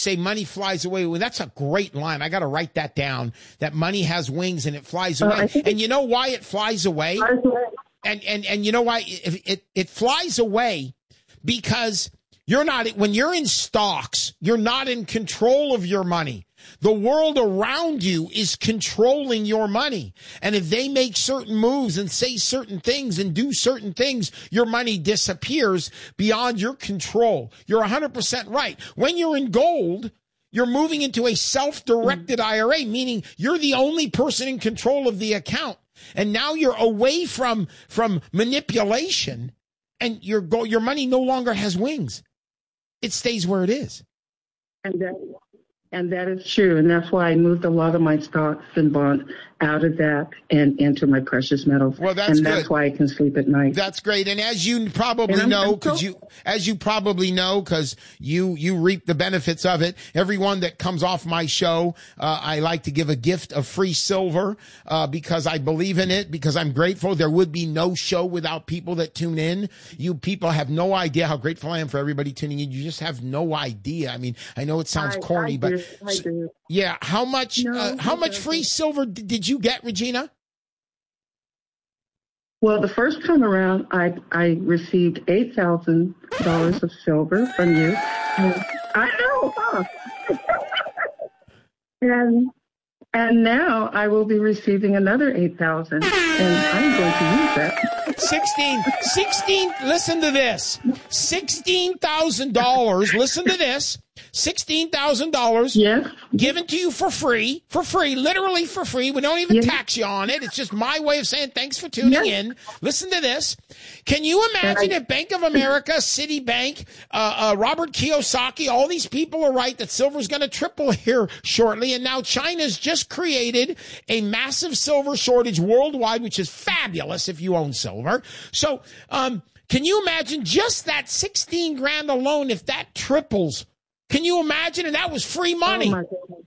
say money flies away. Well, that's a great line. I got to write that down, that money has wings and it flies away. And you know why it flies away? And you know why it flies away? Because when you're in stocks, you're not in control of your money. The world around you is controlling your money. And if they make certain moves and say certain things and do certain things, your money disappears beyond your control. You're 100% right. When you're in gold, you're moving into a self-directed IRA, meaning you're the only person in control of the account. And now you're away from manipulation, and your money no longer has wings. It stays where it is. And that is true. And that's why I moved a lot of my stocks and bonds out of that and into my precious metals. Well, that's good. That's why I can sleep at night. That's great. And as you probably know, because you reap the benefits of it, everyone that comes off my show, I like to give a gift of free silver, because I believe in it, because I'm grateful. There would be no show without people that tune in. You people have no idea how grateful I am for everybody tuning in. You just have no idea. I mean, I know it sounds corny, but I do. Yeah. How much free silver did you get, Regina? Well, the first time around, I received $8,000 of silver from you. I know, huh? And now I will be receiving another $8,000, and I'm going to use that. 16, listen to this. $16,000, listen to this. $16,000 yes. given to you for free, literally for free. We don't even tax you on it. It's just my way of saying thanks for tuning in. Listen to this. Can you imagine if Bank of America, Citibank, Robert Kiyosaki, all these people are right that silver is going to triple here shortly, and now China's just created a massive silver shortage worldwide, which is fabulous if you own silver. So can you imagine just that 16 grand alone if that triples? Can you imagine? And that was free money. Oh my goodness.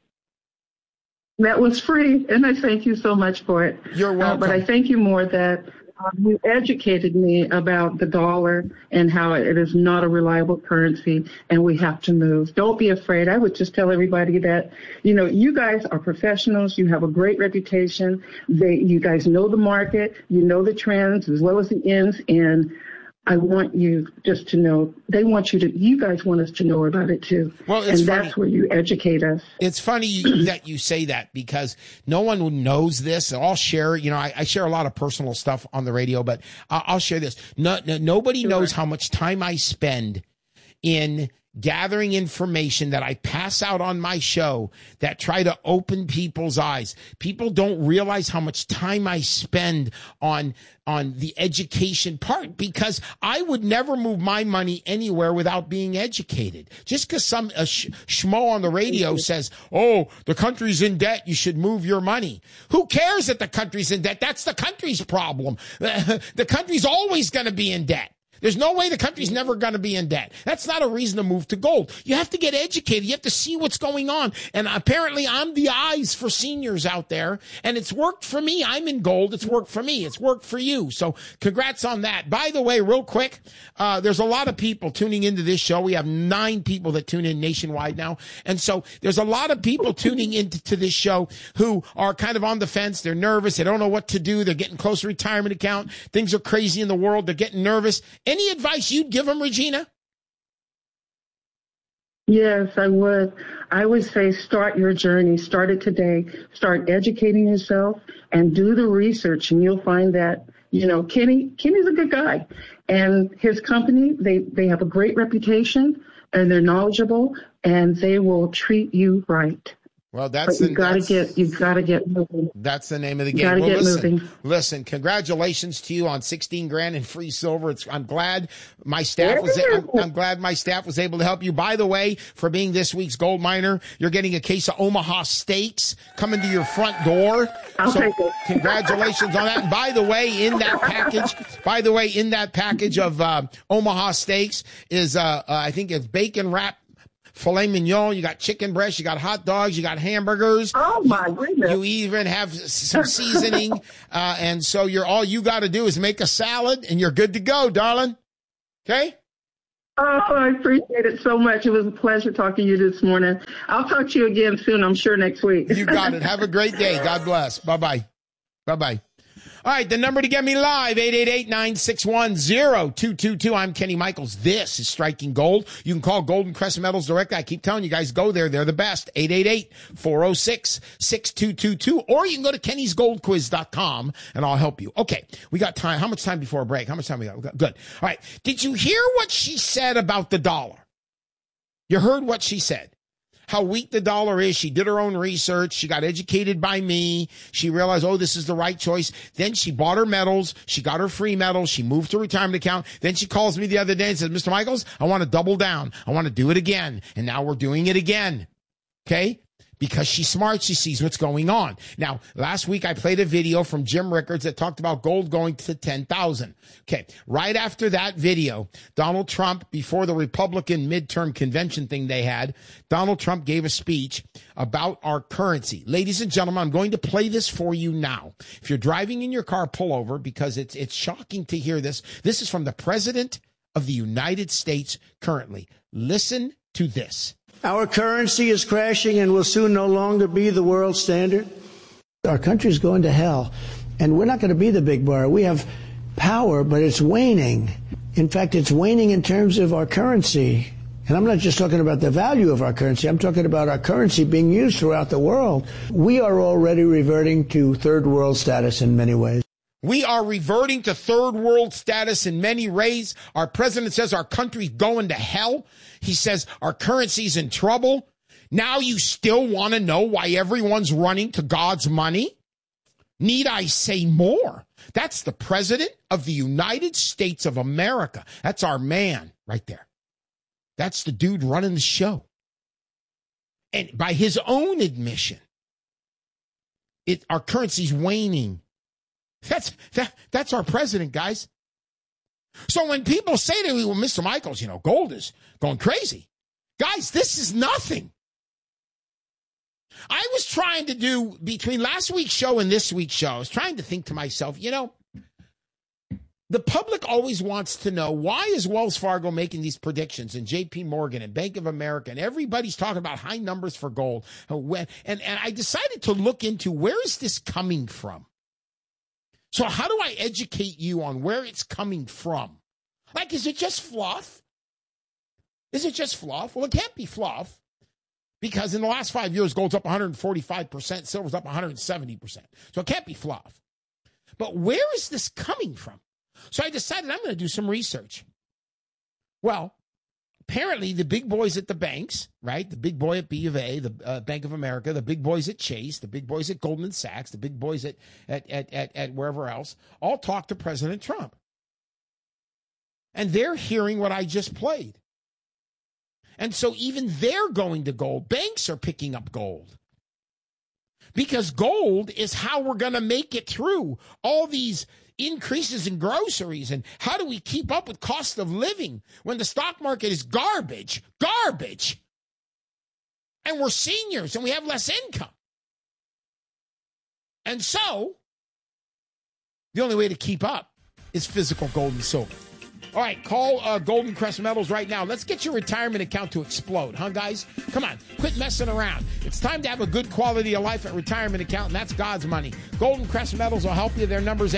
That was free, and I thank you so much for it. You're welcome. But I thank you more that you educated me about the dollar and how it is not a reliable currency, and we have to move. Don't be afraid. I would just tell everybody that, you guys are professionals. You have a great reputation. You guys know the market. You know the trends as well as the ends, and I want you just to know, you guys want us to know about it too. Well, it's and funny. That's where you educate us. It's funny that you say that, because no one knows this. I'll share, I share a lot of personal stuff on the radio, but I'll share this. Nobody knows how much time I spend in gathering information that I pass out on my show that try to open people's eyes. People don't realize how much time I spend on the education part, because I would never move my money anywhere without being educated. Just because some schmo on the radio says, oh, the country's in debt, you should move your money. Who cares that the country's in debt? That's the country's problem. The country's always going to be in debt. There's no way the country's never going to be in debt. That's not a reason to move to gold. You have to get educated. You have to see what's going on. And apparently I'm the eyes for seniors out there, and it's worked for me. I'm in gold. It's worked for me. It's worked for you. So congrats on that. By the way, real quick, there's a lot of people tuning into this show. We have 9 people that tune in nationwide now. And so there's a lot of people tuning into this show who are kind of on the fence. They're nervous. They don't know what to do. They're getting close to retirement account. Things are crazy in the world. They're getting nervous. Any advice you'd give them, Regina? Yes, I would. I would say start your journey. Start it today. Start educating yourself and do the research, and you'll find that, Kenny's a good guy. And his company, they have a great reputation, and they're knowledgeable, and they will treat you right. Well, you've got to get moving. That's the name of the game. You got to get moving. Listen, congratulations to you on 16 grand in free silver. I'm glad my staff I'm glad my staff was able to help you. By the way, for being this week's gold miner, you're getting a case of Omaha Steaks coming to your front door. I'll take it. Congratulations on that. And by the way, in that package of Omaha Steaks is I think it's bacon wrap filet mignon, you got chicken breast, you got hot dogs, you got hamburgers. Oh my goodness. You even have some seasoning. And so all you got to do is make a salad and you're good to go, darling. Okay? Oh, I appreciate it so much. It was a pleasure talking to you this morning. I'll talk to you again soon, I'm sure, next week. You got it. Have a great day. God bless. Bye-bye. Bye-bye. All right, the number to get me live, 888-961-0222. I'm Kenny Michaels. This is Striking Gold. You can call Golden Crest Metals directly. I keep telling you guys, go there. They're the best. 888-406-6222. Or you can go to kennysgoldquiz.com, and I'll help you. Okay, we got time. How much time before a break? How much time we got? Good. All right, did you hear what she said about the dollar? You heard what she said. How weak the dollar is. She did her own research. She got educated by me. She realized, oh, this is the right choice. Then she bought her metals. She got her free metals. She moved to a retirement account. Then she calls me the other day and says, Mr. Michaels, I want to double down. I want to do it again. And now we're doing it again. Okay? Because she's smart, she sees what's going on. Now, last week I played a video from Jim Rickards that talked about gold going to 10,000. Okay, right after that video, Donald Trump, before the Republican midterm convention thing they had, Donald Trump gave a speech about our currency. Ladies and gentlemen, I'm going to play this for you now. If you're driving in your car, pull over, because it's shocking to hear this. This is from the President of the United States currently. Listen to this. Our currency is crashing and will soon no longer be the world standard. Our country's going to hell, and we're not going to be the big bar. We have power, but it's waning. In fact, it's waning in terms of our currency. And I'm not just talking about the value of our currency. I'm talking about our currency being used throughout the world. We are already reverting to third world status in many ways. We are reverting to third world status in many ways. Our president says our country's going to hell. He says our currency's in trouble. Now you still want to know why everyone's running to God's money? Need I say more? That's the President of the United States of America. That's our man right there. That's the dude running the show. And by his own admission, our currency's waning. That's our president, guys. So when people say to me, well, Mr. Michaels, gold is going crazy. Guys, this is nothing. I was trying to do, between last week's show and this week's show, I was trying to think to myself, the public always wants to know, why is Wells Fargo making these predictions, and JP Morgan and Bank of America, and everybody's talking about high numbers for gold. And I decided to look into, where is this coming from? So how do I educate you on where it's coming from? Like, is it just fluff? Is it just fluff? Well, it can't be fluff, because in the last 5 years, gold's up 145%, silver's up 170%. So it can't be fluff. But where is this coming from? So I decided I'm going to do some research. Well, apparently the big boys at the banks, right? The big boy at B of A, the Bank of America, the big boys at Chase, the big boys at Goldman Sachs, the big boys at wherever else, all talk to President Trump. And they're hearing what I just played. And so even they're going to gold. Banks are picking up gold. Because gold is how we're going to make it through all these increases in groceries. And how do we keep up with cost of living when the stock market is garbage, and we're seniors and we have less income? And so the only way to keep up is physical gold and silver. All right, call Golden Crest Metals right now. Let's get your retirement account to explode, huh, guys? Come on, quit messing around. It's time to have a good quality of life at retirement account, and that's God's money. Golden Crest Metals will help you. Their number's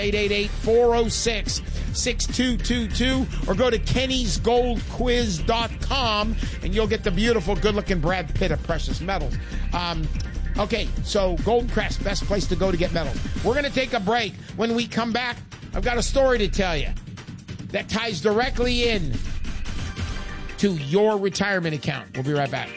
888-406-6222, or go to kennysgoldquiz.com, and you'll get the beautiful, good-looking Brad Pitt of precious metals. Okay, so Golden Crest, best place to go to get metals. We're going to take a break. When we come back, I've got a story to tell you that ties directly in to your retirement account. We'll be right back.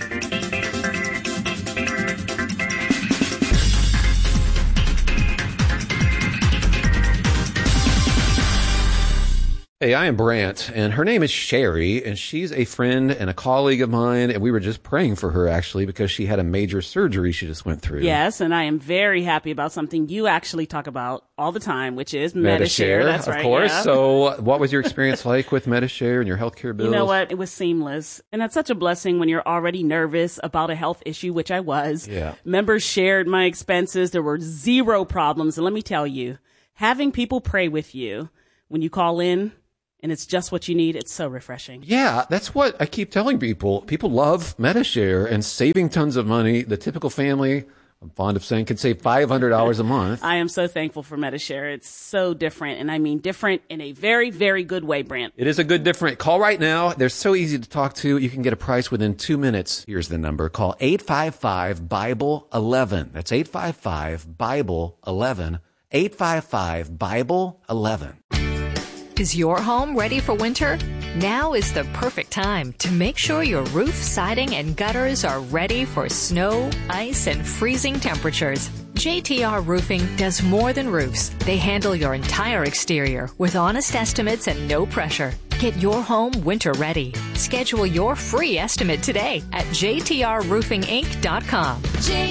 Hey, I am Brant, and her name is Sherry, and she's a friend and a colleague of mine, and we were just praying for her, actually, because she had a major surgery she just went through. Yes, and I am very happy about something you actually talk about all the time, which is Medi-Share. That's right, of course. Yeah. So what was your experience like with Medi-Share and your healthcare bills? You know what? It was seamless. And that's such a blessing when you're already nervous about a health issue, which I was. Yeah. Members shared my expenses. There were zero problems. And let me tell you, having people pray with you when you call in and it's just what you need. It's so refreshing. Yeah, that's what I keep telling people. People love Medi-Share and saving tons of money. The typical family, I'm fond of saying, can save $500 a month. I am so thankful for Medi-Share. It's so different, and I mean different in a very, very good way, Brent. It is a good different. Call right now. They're so easy to talk to. You can get a price within 2 minutes. Here's the number. Call 855-BIBLE-11. That's 855-BIBLE-11. 855-BIBLE-11. Is your home ready for winter? Now is the perfect time to make sure your roof, siding, and gutters are ready for snow, ice, and freezing temperatures. JTR Roofing does more than roofs. They handle your entire exterior with honest estimates and no pressure. Get your home winter ready. Schedule your free estimate today at jtrroofinginc.com.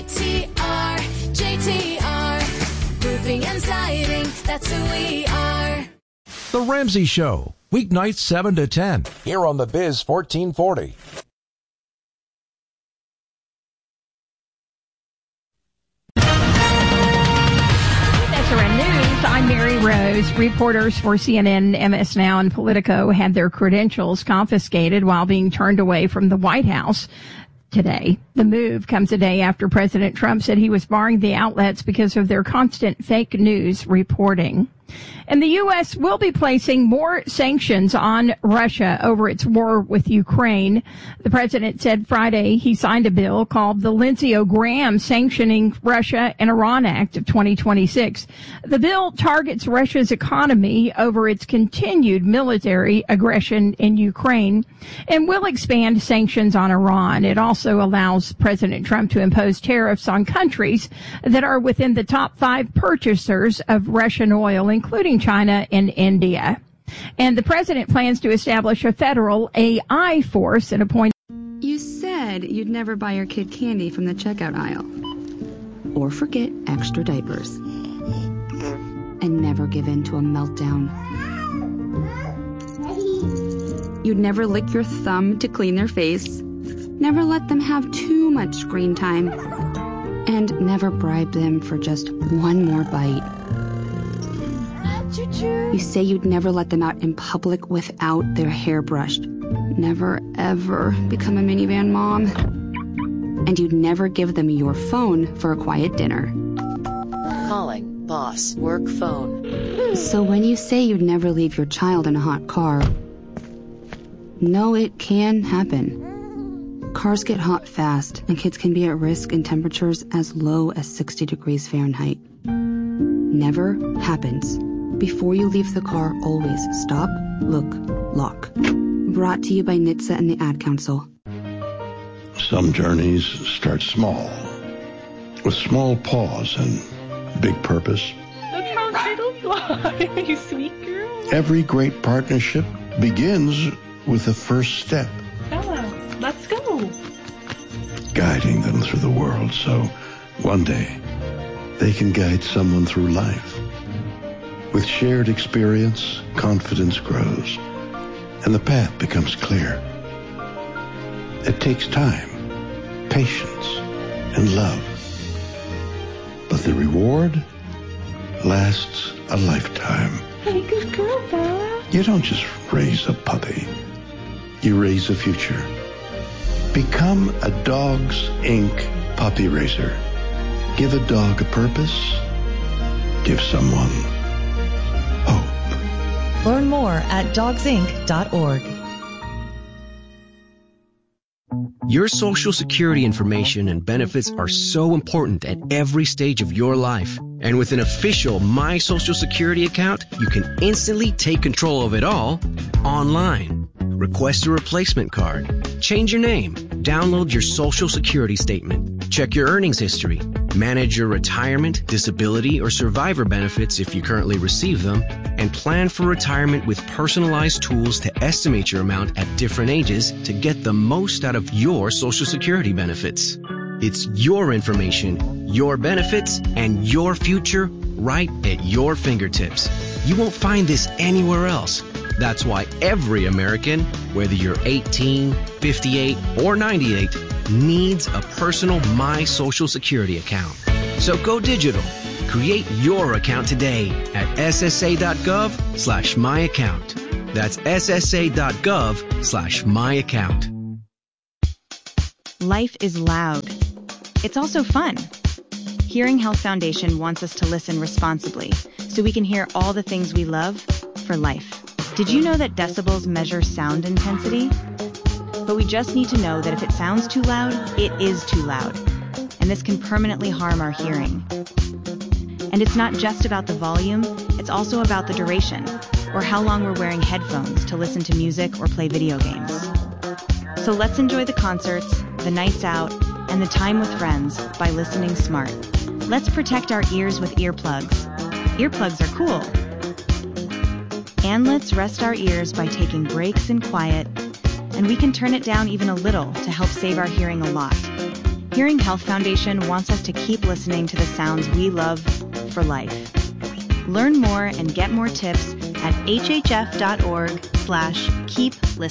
JTR, Roofing and Siding, that's who we are. The Ramsey Show, weeknights 7 to 10, here on the Biz 1440. SRN News, I'm Mary Rose. Reporters for CNN, MS Now, and Politico had their credentials confiscated while being turned away from the White House today. The move comes a day after President Trump said he was barring the outlets because of their constant fake news reporting. And the U.S. will be placing more sanctions on Russia over its war with Ukraine. The president said Friday he signed a bill called the Lindsey Graham Sanctioning Russia and Iran Act of 2026. The bill targets Russia's economy over its continued military aggression in Ukraine and will expand sanctions on Iran. It also allows President Trump to impose tariffs on countries that are within the top 5 purchasers of Russian oil, including China and India. And the president plans to establish a federal AI force and appoint. You said you'd never buy your kid candy from the checkout aisle. Or forget extra diapers. And never give in to a meltdown. You'd never lick your thumb to clean their face. Never let them have too much screen time. And never bribe them for just one more bite. You say you'd never let them out in public without their hair brushed. Never, ever become a minivan mom. And you'd never give them your phone for a quiet dinner. Calling boss work phone. So when you say you'd never leave your child in a hot car, no, it can happen. Cars get hot fast, and kids can be at risk in temperatures as low as 60 degrees Fahrenheit. Never happens. Before you leave the car, always stop, look, lock. Brought to you by NHTSA and the Ad Council. Some journeys start small, with small pause and big purpose. Look how turtles fly, you sweet girl. Every great partnership begins with the first step. Bella, let's go. Guiding them through the world so one day they can guide someone through life. With shared experience, confidence grows, and the path becomes clear. It takes time, patience, and love. But the reward lasts a lifetime. Hey, good girl, Bella. You don't just raise a puppy. You raise a future. Become a Dogs Inc. puppy raiser. Give a dog a purpose. Give someone hope. Learn more at dogsinc.org. Your Social Security information and benefits are so important at every stage of your life. And with an official My Social Security account, you can instantly take control of it all online. Request a replacement card, change your name, download your Social Security statement, check your earnings history, manage your retirement, disability, or survivor benefits if you currently receive them, and plan for retirement with personalized tools to estimate your amount at different ages to get the most out of your Social Security benefits. It's your information, your benefits, and your future right at your fingertips. You won't find this anywhere else. That's why every American, whether you're 18, 58, or 98, needs a personal My Social Security account. So go digital. Create your account today at ssa.gov/myaccount. That's ssa.gov/myaccount. Life is loud. It's also fun. Hearing Health Foundation wants us to listen responsibly so we can hear all the things we love for life. Did you know that decibels measure sound intensity? But we just need to know that if it sounds too loud, it is too loud. And this can permanently harm our hearing. And it's not just about the volume, it's also about the duration, or how long we're wearing headphones to listen to music or play video games. So let's enjoy the concerts, the nights out, and the time with friends by listening smart. Let's protect our ears with earplugs. Earplugs are cool. And let's rest our ears by taking breaks in quiet, and we can turn it down even a little to help save our hearing a lot. Hearing Health Foundation wants us to keep listening to the sounds we love for life. Learn more and get more tips at hhf.org/keep listening.